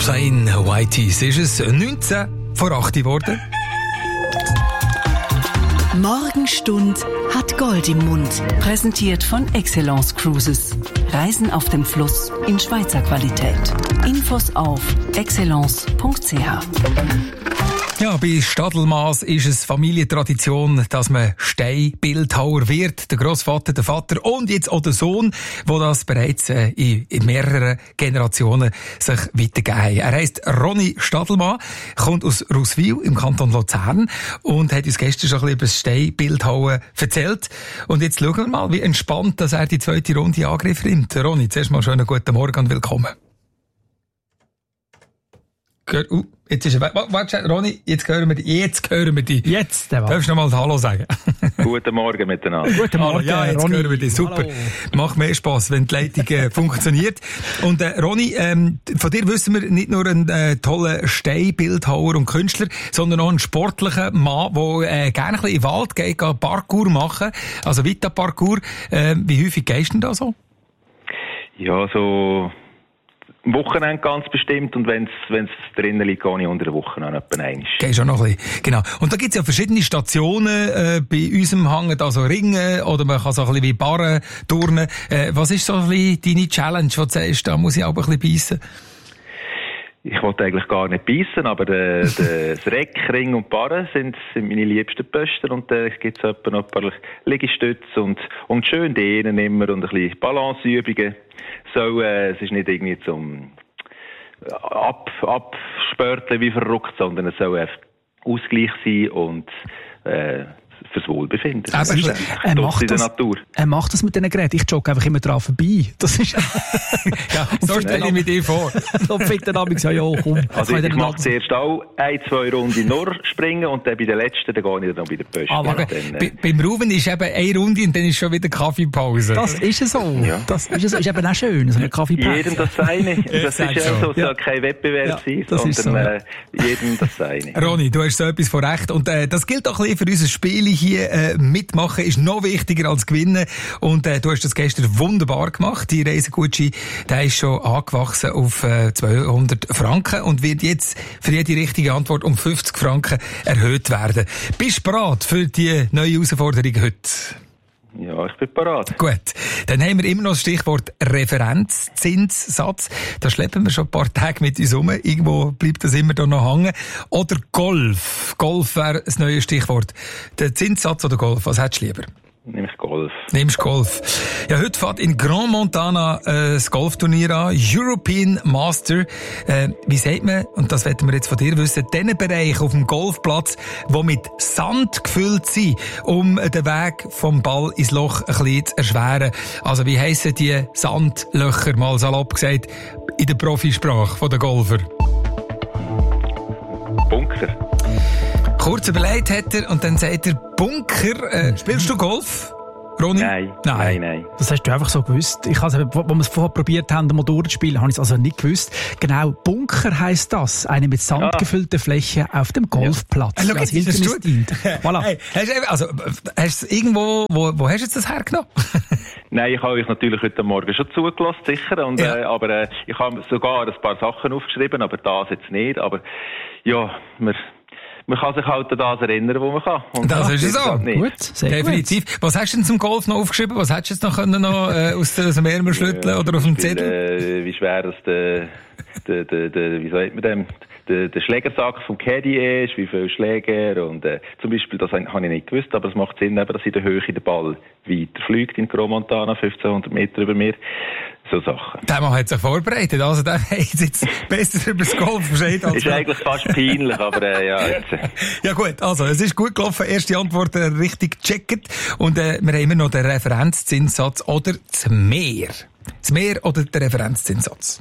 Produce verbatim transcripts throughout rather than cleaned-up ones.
Plain White Tees ist es neunzehn vor acht geworden. Morgenstund hat Gold im Mund. Präsentiert von Excellence Cruises. Reisen auf dem Fluss in Schweizer Qualität. Infos auf excellence punkt c h. Ja, bei Stadelmaß ist es Familientradition, dass man Steinbildhauer wird. Der Grossvater, der Vater und jetzt auch der Sohn, der das bereits äh, in, in mehreren Generationen sich weitergegeben haben. Er heisst Ronny Stadelmann, kommt aus Ruswil im Kanton Luzern und hat uns gestern schon ein bisschen über das Steinbildhauen erzählt. Und jetzt schauen wir mal, wie entspannt dass er die zweite Runde in Angriff nimmt. Ronny, zuerst mal schönen guten Morgen und willkommen. Uh, jetzt ist er weg. Warte, Ronny, jetzt hören wir dich. Jetzt hören wir dich. Jetzt, der Darfst du noch mal Hallo sagen? Guten Morgen miteinander. Guten Morgen, ja, jetzt Ronny. hören wir dich. Super. Hallo. Macht mehr Spass, wenn die Leitung äh, funktioniert. Und äh, Ronny, ähm, von dir wissen wir nicht nur einen äh, tollen Steinbildhauer und Künstler, sondern auch einen sportlichen Mann, der äh, gerne ein bisschen in den Wald geht, geht Parkour machen. Also Vita-Parkour. Äh, wie häufig gehst du denn da so? Ja, so am Wochenende ganz bestimmt, und wenn es drinnen liegt, gehe ich unter der Woche noch etwa einmal. Gehst auch noch ein bisschen. Genau. Und da gibt es ja verschiedene Stationen äh, bei unserem Hang, also Ringen, oder man kann so ein bisschen wie Barren turnen. Äh, was ist so ein bisschen deine Challenge, wo du sagst, da muss ich auch ein bisschen beißen? Ich wollte eigentlich gar nicht beißen, aber der, der, das Reck, Ring und Barren sind, sind meine liebsten Posten, und da gibt es etwa noch ein paar Liegestütze und, und schön dehnen immer und ein bisschen Balanceübungen. So, äh, es ist nicht irgendwie zum ab, abspörteln wie verrückt, sondern es soll einfach Ausgleich sein und äh, fürs Wohlbefinden. Aber ist er, macht in der das, Natur. er macht das mit diesen Geräten. Ich jogge einfach immer dran vorbei. Das ist ja, so stelle ich mir dir vor. Da findet der Abend, ja, ja, komm. Also ich, ich mache zuerst auch ein, zwei Runden nur springen, und dann bei der letzten, dann gehe ich dann noch bei der Post. Aber dann, äh, beim Rufen ist eben eine Runde und dann ist schon wieder Kaffeepause. Das ist es so. Ja. Das ist, so. Ist eben auch schön, so eine Kaffeepause. Jedem das seine. Das ist ja so, es soll kein Wettbewerb ja, sein, sondern so, ja. äh, jedem das seine. Ronny, du hast so etwas von Recht. Und äh, das gilt auch ein bisschen für unser Spiel hier. Äh, mitmachen ist noch wichtiger als gewinnen. Und äh, du hast das gestern wunderbar gemacht. Die Reisegutschein, der ist schon angewachsen auf äh, zweihundert Franken und wird jetzt für jede richtige Antwort um fünfzig Franken erhöht werden. Bist du bereit für die neue Herausforderung heute? Ja, ich bin bereit. Gut, dann haben wir immer noch das Stichwort Referenzzinssatz. Da schleppen wir schon ein paar Tage mit uns rum. Irgendwo bleibt das immer da noch hängen. Oder Golf. Golf wäre das neue Stichwort. Der Zinssatz oder Golf, was hättest du lieber? Nimm ich Golf. Nimmst Golf. Ja, heute fährt in Grand Montana äh, das Golfturnier an. European Master. Äh, wie sagt man, und das wollen wir jetzt von dir wissen, diesen Bereich auf dem Golfplatz, die mit Sand gefüllt sind, um den Weg vom Ball ins Loch ein bisschen zu erschweren. Also wie heissen die Sandlöcher, mal salopp gesagt, in der Profisprache von den Golfer? Bunker. Kurz überlegt hat er und dann sagt er Bunker. Äh, spielst du Golf, Ronny? Nein, nein, nein, nein. Das hast du einfach so gewusst. Ich also, wo wir es vorher probiert haben, den Motor zu spielen, habe ich es also nicht gewusst. Genau, Bunker heisst das. Eine mit Sand ah. gefüllte Fläche auf dem Golfplatz. Ja. Hey, als Wildnis dient. Voilà. Hey, hast du, also, hast du irgendwo, wo, wo hast du jetzt das hergenommen? Nein, ich habe euch natürlich heute Morgen schon zugelassen, sicher. Und, ja. äh, aber äh, ich habe sogar ein paar Sachen aufgeschrieben, aber das jetzt nicht. Aber ja, wir... Man kann sich halt an das erinnern, wo man kann. Und das ist es so. Gut, sehr definitiv. Gut. Was hast du denn zum Golf noch aufgeschrieben? Was hättest du jetzt noch können noch äh, aus dem Ärmel schütteln ja, oder auf dem Zettel? Äh, wie schwer das der, der, der, der, wie sagt man dem, der, der Schlägersack vom Caddy ist, wie viele Schläger und äh, zum Beispiel, das habe ich nicht gewusst, aber es macht Sinn, eben, dass in der Höhe der Ball weiter fliegt in Grand Montana, fünfzehnhundert Meter über mir. So Sachen. Der Mann hat sich vorbereitet, also der hat jetzt besser über das Golf Bescheid als ist eigentlich fast peinlich, aber äh, ja. Jetzt. Ja gut, also es ist gut gelaufen, erste Antwort äh, richtig gecheckt und äh, wir haben immer noch den Referenzzinssatz oder das Mehr. Das Mehr oder der Referenzzinssatz?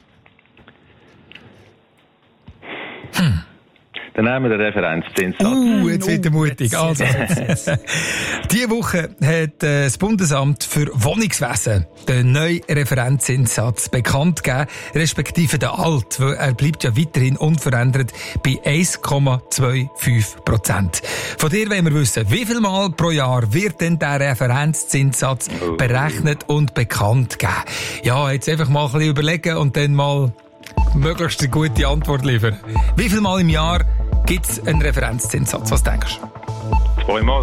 Hm. Dann nehmen wir den Referenzzinssatz. Uh, jetzt wird er mutig. Also, diese Woche hat äh, das Bundesamt für Wohnungswesen den neuen Referenzzinssatz bekannt gegeben, respektive den alt, weil er bleibt ja weiterhin unverändert bei eins Komma fünfundzwanzig Prozent. Von dir wollen wir wissen, wie viel Mal pro Jahr wird denn der Referenzzinssatz berechnet und bekannt gegeben? Ja, jetzt einfach mal ein bisschen überlegen und dann mal möglichst eine gute Antwort liefern. Wie viel Mal im Jahr gibt es einen Referenzzinssatz? Was denkst du? Zweimal.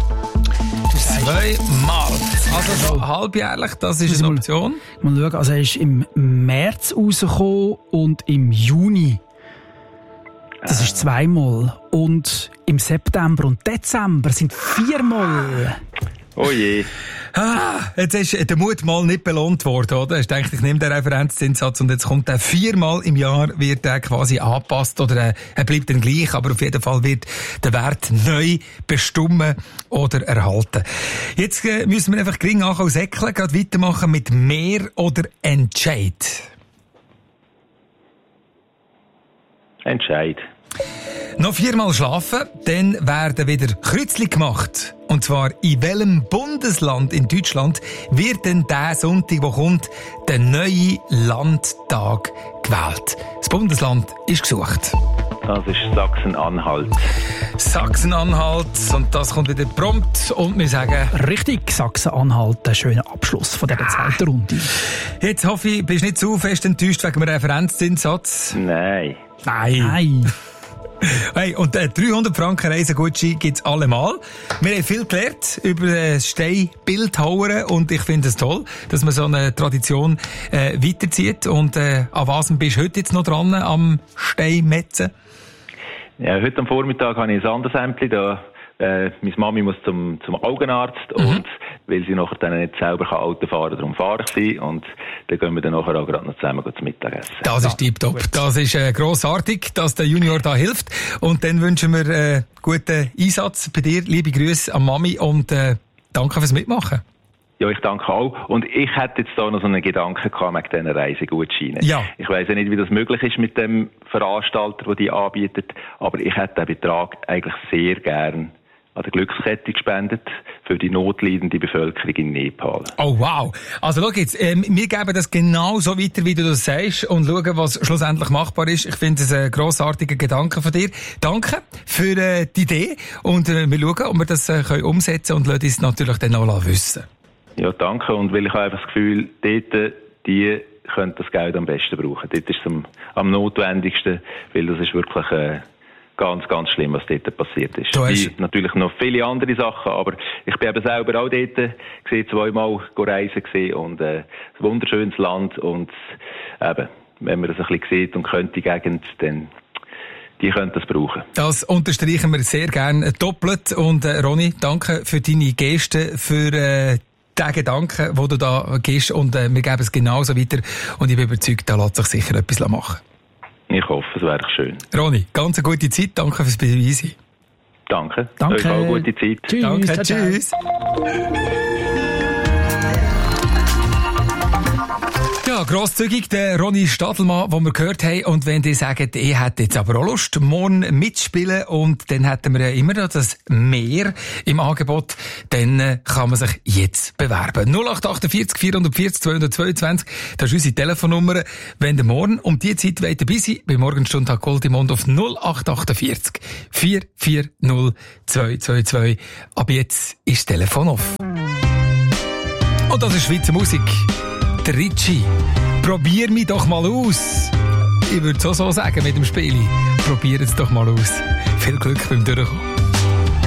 Zweimal. Also schon halbjährlich, das ist eine Option. Mal schauen, also er ist im März rausgekommen und im Juni. Das ist zweimal. Und im September und Dezember sind viermal. Oh je. Ah, jetzt ist der Mut mal nicht belohnt worden, oder? Hast du gedacht, ich nehme den Referenzzinssatz und jetzt kommt der viermal im Jahr, wird der quasi angepasst oder er bleibt dann gleich, aber auf jeden Fall wird der Wert neu bestimmen oder erhalten. Jetzt äh, müssen wir einfach gering ankommen, säckeln, gerade weitermachen mit mehr oder Entscheid. Entscheid. Noch viermal schlafen, dann werden wieder Kreuzli gemacht. Und zwar, in welchem Bundesland in Deutschland wird denn der Sonntag, wo kommt, der neue Landtag gewählt? Das Bundesland ist gesucht. Das ist Sachsen-Anhalt. Sachsen-Anhalt. Und das kommt wieder prompt. Und wir sagen... Richtig, Sachsen-Anhalt. Ein schöner Abschluss von dieser zweiten Runde. Jetzt hoffe ich, bist du nicht zu fest enttäuscht wegen dem Referenzzinssatz? Nein. Nein. Nein. Hey, und äh, dreihundert Franken Reisegutschein gibt's allemal. Wir haben viel gelernt über äh, Steinbildhauern und ich finde es toll, dass man so eine Tradition äh, weiterzieht. Und äh, an was bist du heute jetzt noch dran am Steinmetzen? Ja, heute am Vormittag habe ich ein anderes Ämtchen da. Äh, meine Mami muss zum, zum Augenarzt mhm. und weil sie nachher dann nicht selber Auto fahren kann, darum fahre ich sie und dann gehen wir dann nachher auch gerade noch zusammen zum Mittagessen. Das ja, ist tipptopp. Das ist äh, grossartig, dass der Junior da hilft und dann wünschen wir äh, guten Einsatz bei dir. Liebe Grüße an Mami und äh, danke fürs Mitmachen. Ja, ich danke auch. Und ich hätte jetzt da noch so einen Gedanken gehabt wegen diesen Reisegutscheinen. Ja. Ich weiss ja nicht, wie das möglich ist mit dem Veranstalter, der die anbietet, aber ich hätte den Betrag eigentlich sehr gern an der Glückskette gespendet für die notleidende Bevölkerung in Nepal. Oh wow! Also schau jetzt, ähm, wir geben das genau so weiter, wie du das sagst und schauen, was schlussendlich machbar ist. Ich finde es ein grossartiger Gedanke von dir. Danke für äh, die Idee und äh, wir schauen, ob wir das äh, können umsetzen und lassen uns natürlich dann auch wissen. Ja, danke. Und weil ich habe einfach das Gefühl, dort, die können das Geld am besten brauchen. Dort ist es am, am notwendigsten, weil das ist wirklich äh, ganz, ganz schlimm, was dort passiert ist. Wie natürlich noch viele andere Sachen, aber ich bin eben selber auch dort gesehen, zweimal reisen gesehen und äh, ein wunderschönes Land und eben, wenn man das ein bisschen sieht und kennt die Gegend, dann die können das brauchen. Das unterstreichen wir sehr gerne doppelt und äh, Ronny, danke für deine Geste, für äh, den Gedanken, den du da gibst und äh, wir geben es genauso weiter und ich bin überzeugt, da lässt sich sicher etwas machen. Ich hoffe, es wäre schön. Ronny, ganz eine gute Zeit. Danke fürs Dabeisein. Danke. Danke. Euch auch eine gute Zeit. Tschüss. Danke. Ciao, ciao. Tschüss. Ja, grosszügig, der Ronny Stadelmann, den wir gehört haben. Und wenn die sagen, ich hätte jetzt aber auch Lust, morgen mitspielen und dann hätten wir ja immer noch das Mehr im Angebot, dann äh, kann man sich jetzt bewerben. null acht achtundvierzig vierhundertvierzig zweihundertzweiundzwanzig, das ist unsere Telefonnummer. Wenn ihr morgen um die Zeit wollt dabei seid, bei Morgenstund hat Gold im Mund auf null acht achtundvierzig vier vier null zwei zwei zwei. Ab jetzt ist das Telefon off. Und das ist Schweizer Musik. Der Ritchie. Probier mich doch mal aus. Ich würde es auch so sagen mit dem Spiel. Probier es doch mal aus. Viel Glück beim Durchkommen.